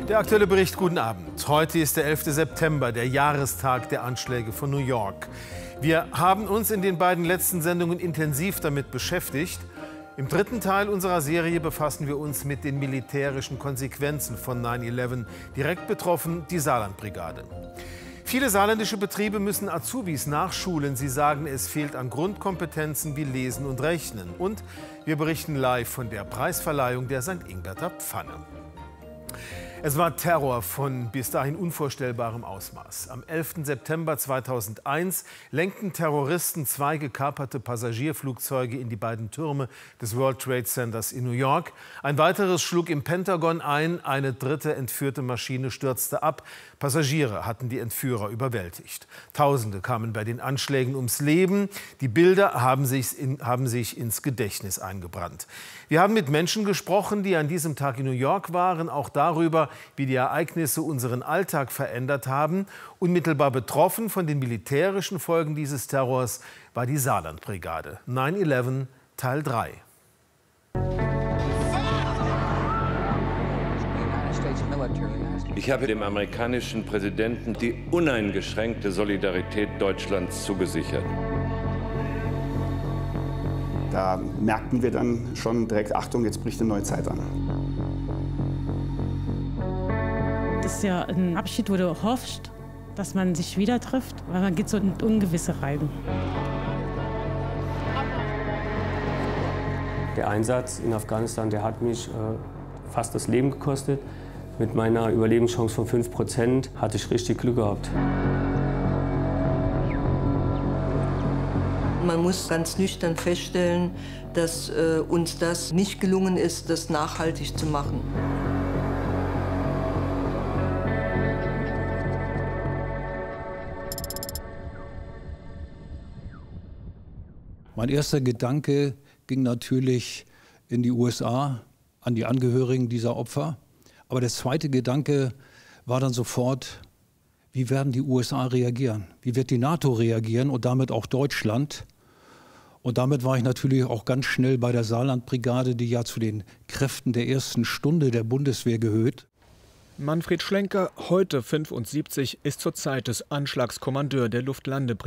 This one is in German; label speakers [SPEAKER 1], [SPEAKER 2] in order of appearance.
[SPEAKER 1] Der aktuelle Bericht, guten Abend. Heute ist der 11. September, der Jahrestag der Anschläge von New York. Wir haben uns in den beiden letzten Sendungen intensiv damit beschäftigt. Im dritten Teil unserer Serie befassen wir uns mit den militärischen Konsequenzen von 9/11. Direkt betroffen die Saarlandbrigade. Viele saarländische Betriebe müssen Azubis nachschulen. Sie sagen, es fehlt an Grundkompetenzen wie Lesen und Rechnen. Und wir berichten live von der Preisverleihung der St. Ingberter Pfanne. Es war Terror von bis dahin unvorstellbarem Ausmaß. Am 11. September 2001 lenkten Terroristen 2 gekaperte Passagierflugzeuge in die beiden Türme des World Trade Centers in New York. Ein weiteres schlug im Pentagon ein, eine dritte entführte Maschine stürzte ab. Passagiere hatten die Entführer überwältigt. Tausende kamen bei den Anschlägen ums Leben. Die Bilder haben sich ins Gedächtnis eingebrannt. Wir haben mit Menschen gesprochen, die an diesem Tag in New York waren, auch darüber, wie die Ereignisse unseren Alltag verändert haben. Unmittelbar betroffen von den militärischen Folgen dieses Terrors war die Saarlandbrigade. 9/11 Teil 3.
[SPEAKER 2] Ich habe dem amerikanischen Präsidenten die uneingeschränkte Solidarität Deutschlands zugesichert.
[SPEAKER 3] Da merkten wir dann schon direkt, Achtung, jetzt bricht eine neue Zeit an.
[SPEAKER 4] Das ist ja ein Abschied, wo du hoffst, dass man sich wieder trifft, weil man geht so in Ungewisse rein.
[SPEAKER 5] Der Einsatz in Afghanistan, der hat mich fast das Leben gekostet. Mit meiner Überlebenschance von 5% hatte ich richtig Glück gehabt.
[SPEAKER 6] Man muss ganz nüchtern feststellen, dass uns das nicht gelungen ist, das nachhaltig zu machen.
[SPEAKER 7] Mein erster Gedanke ging natürlich in die USA, an die Angehörigen dieser Opfer. Aber der zweite Gedanke war dann sofort, wie werden die USA reagieren? Wie wird die NATO reagieren und damit auch Deutschland? Und damit war ich natürlich auch ganz schnell bei der Saarlandbrigade, die ja zu den Kräften der ersten Stunde der Bundeswehr gehört.
[SPEAKER 8] Manfred Schlenker, heute 75, ist zurzeit des Anschlagskommandeur der Luftlandebrigade.